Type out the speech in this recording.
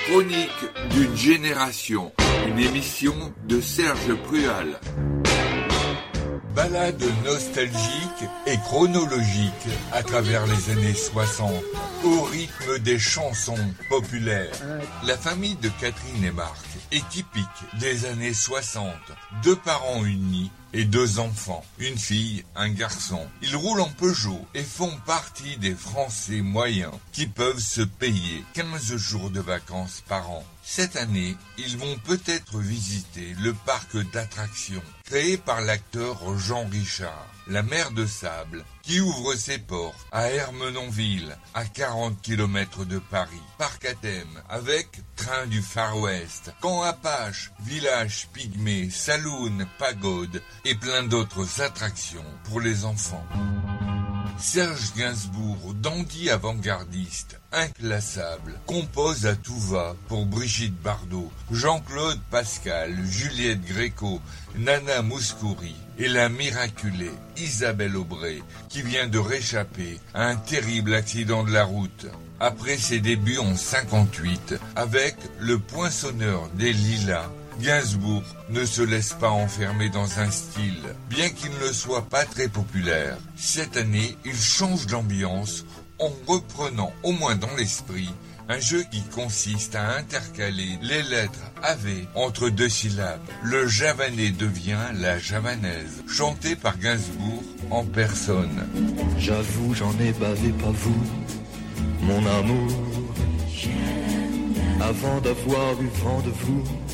Chronique d'une génération, une émission de Serge Prual. Balade nostalgique et chronologique à travers les années 60, au rythme des chansons populaires. La famille de Catherine et Marc est typique des années 60. 2 parents unis et 2 enfants, une fille, un garçon. Ils roulent en Peugeot et font partie des Français moyens qui peuvent se payer 15 jours de vacances par an. Cette année, ils vont peut-être visiter le parc d'attractions créé par l'acteur Jean Richard, la mer de Sable, qui ouvre ses portes à Ermenonville, à 40 km de Paris. Parc à thème avec train du Far West, camp Apache, village pygmée, saloon, pagode et plein d'autres attractions pour les enfants. Serge Gainsbourg, dandy avant-gardiste, inclassable, compose à tout va pour Brigitte Bardot, Jean-Claude Pascal, Juliette Gréco, Nana Mouskouri et la miraculée Isabelle Aubray, qui vient de réchapper à un terrible accident de la route. Après ses débuts en 58, avec Le Poinçonneur des Lilas, Gainsbourg ne se laisse pas enfermer dans un style, bien qu'il ne soit pas très populaire. Cette année, il change d'ambiance en reprenant, au moins dans l'esprit, un jeu qui consiste à intercaler les lettres AV entre 2 syllabes. Le javanais devient la javanaise, chanté par Gainsbourg en personne. J'avoue, j'en ai bavé, pas vous, mon amour. Avant d'avoir eu vent de vous,